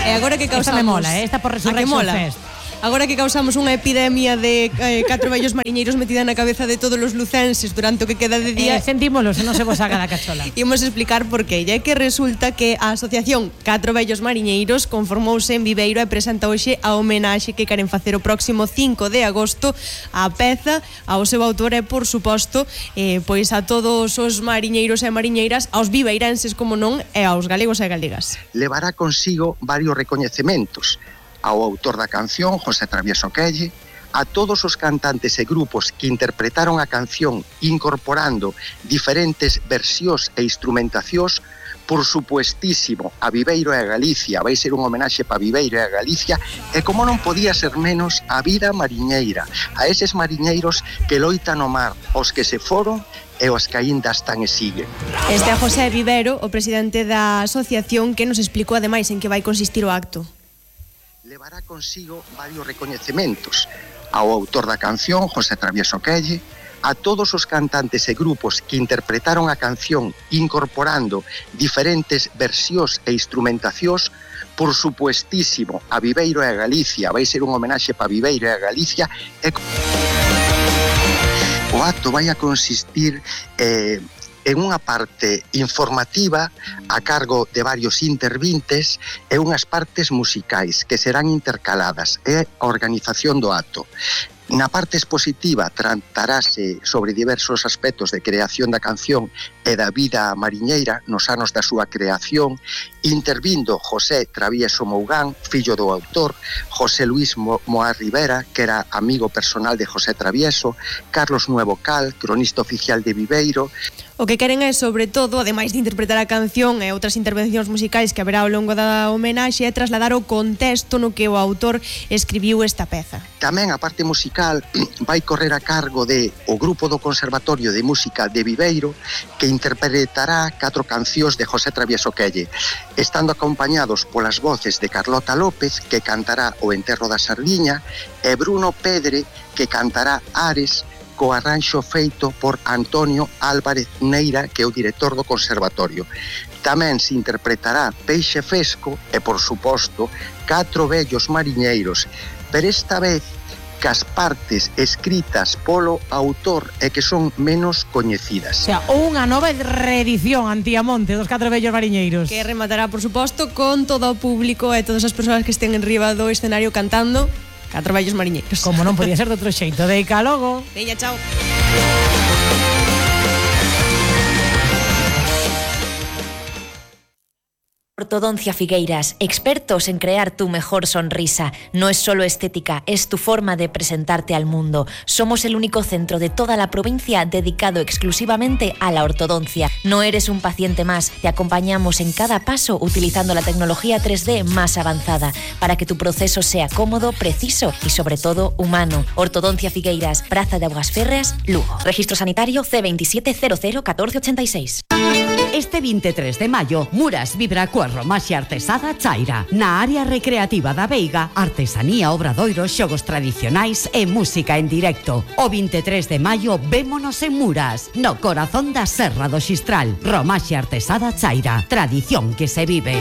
E agora que causamos... Esta me mola, esta por Resurrection Fest. Agora que causamos unha epidemia de 4 vellos mariñeiros metida na cabeza de todos os lucenses durante o que queda de día, sentímolo, se non se vos haga da cachola. Imos explicar por qué. E que resulta que a asociación 4 vellos mariñeiros conformouse en Viveiro e presenta hoxe a homenaxe que queren facer o próximo 5 de agosto a peza, ao seu autor e, por suposto, pois a todos os mariñeiros e mariñeiras, aos viveirenses, como non, e aos galegos e galegas. Levará consigo varios recoñecementos ao autor da canción, José Travieso Quelle, a todos os cantantes e grupos que interpretaron a canción incorporando diferentes versións e instrumentacións, por supuestísimo, a Viveiro e a Galicia, vai ser un homenaxe para Viveiro e a Galicia, e como non podía ser menos, a vida mariñeira, a eses mariñeiros que loitan no mar, os que se foron e os que aínda están e siguen. Este é José Vivero, o presidente da asociación, que nos explicou ademais en que vai consistir o acto. Levará consigo varios recoñecementos ao autor da canción, José Travieso Quelle, a todos os cantantes e grupos que interpretaron a canción incorporando diferentes versións e instrumentacións, por supuestísimo, a Viveiro e a Galicia, vai ser un homenaxe para Viveiro e a Galicia. O acto vai a consistir en unha parte informativa a cargo de varios intervintes e unhas partes musicais que serán intercaladas. É a organización do acto. Na parte expositiva tratarase sobre diversos aspectos de creación da canción e da vida mariñeira nos anos da súa creación, intervindo José Travieso Mougán, fillo do autor, José Luis Moar Rivera, que era amigo personal de José Travieso, Carlos Nuevo Cal, cronista oficial de Viveiro. O que queren é, sobre todo, ademais de interpretar a canción e outras intervencións musicais que haberá ao longo da homenaxe, é trasladar o contexto no que o autor escribiu esta peza. Tamén a parte musical vai correr a cargo de o grupo do Conservatorio de Música de Viveiro, que interpretará 4 cancións de José Travieso Quelle, estando acompañados polas voces de Carlota López, que cantará O enterro da sardiña, e Bruno Pedre, que cantará Ares, co arranxo feito por Antonio Álvarez Neira, que é o director do Conservatorio. Tamén se interpretará Peixe Fesco e, por suposto, 4 vellos mariñeiros, pero esta vez cas partes escritas polo autor e que son menos coñecidas. O sea, unha nova reedición Antiamonte dos 4 vellos mariñeiros. Que rematará, por suposto, con todo o público e todas as persoas que estén en riba do escenario cantando 4 vellos mariñeiros. Como non podía ser de outro xeito. Deica logo. Veña, chao. Ortodoncia Figueiras, expertos en crear tu mejor sonrisa. No es solo estética, es tu forma de presentarte al mundo. Somos el único centro de toda la provincia dedicado exclusivamente a la ortodoncia. No eres un paciente más, te acompañamos en cada paso utilizando la tecnología 3D más avanzada para que tu proceso sea cómodo, preciso y sobre todo humano. Ortodoncia Figueiras, Praza de Augas Férreas, Lugo. Registro sanitario C27001486. Este 23 de maio, Muras vibra coa romaxe artesada Chaira. Na área recreativa da Veiga, artesanía, obradoiros, xogos tradicionais e música en directo. O 23 de maio, vémonos en Muras, no corazón da Serra do Xistral. Romaxe artesada Chaira, tradición que se vive.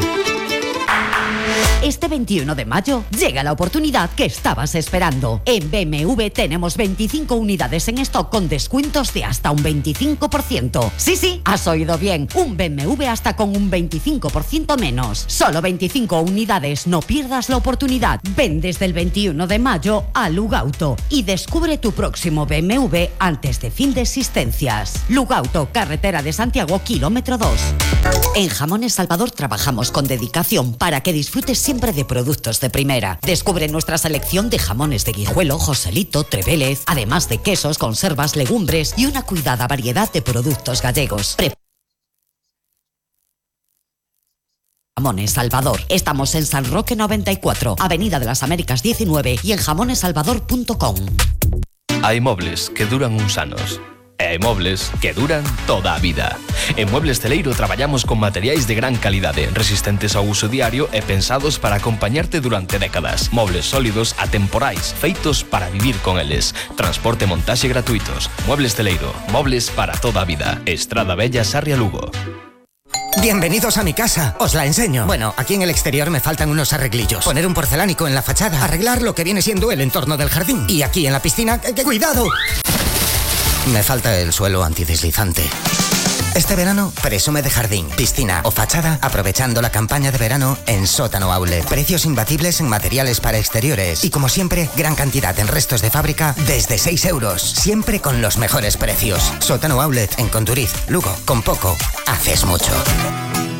Este 21 de mayo llega la oportunidad que estabas esperando. En BMW tenemos 25 unidades en stock con descuentos de hasta un 25%. Sí, has oído bien. Un BMW hasta con un 25% menos. Solo 25 unidades, no pierdas la oportunidad. Ven desde el 21 de mayo a Lugauto y descubre tu próximo BMW antes de fin de existencias. Lugauto, carretera de Santiago, kilómetro 2. En Jamones Salvador trabajamos con dedicación para que disfrutes siempre de productos de primera. Descubre nuestra selección de jamones de Guijuelo, Joselito, Trevélez, además de quesos, conservas, legumbres y una cuidada variedad de productos gallegos. Jamones Salvador. Estamos en San Roque 94, Avenida de las Américas 19 y en jamonesalvador.com. Hai mobles que duran uns anos. E hai mobles que duran toda a vida. En Muebles Celeiro traballamos con materiais de gran calidade, resistentes ao uso diario e pensados para acompañarte durante décadas. Mobles sólidos, atemporais, feitos para vivir con eles. Transporte e montaxe gratuitos. Muebles Celeiro, mobles para toda a vida. Estrada Bella, Sarria, Lugo. Bienvenidos a mi casa, os la enseño. Bueno, aquí en el exterior me faltan unos arreglillos. Poner un porcelánico en la fachada, arreglar lo que viene siendo el entorno del jardín. Y aquí en la piscina, ¡cuidado! Me falta el suelo antideslizante. Este verano, presume de jardín, piscina o fachada aprovechando la campaña de verano en Sótano Outlet. Precios imbatibles en materiales para exteriores. Y como siempre, gran cantidad en restos de fábrica desde 6 euros. Siempre con los mejores precios. Sótano Outlet en Conturiz, Lugo. Con poco, haces mucho.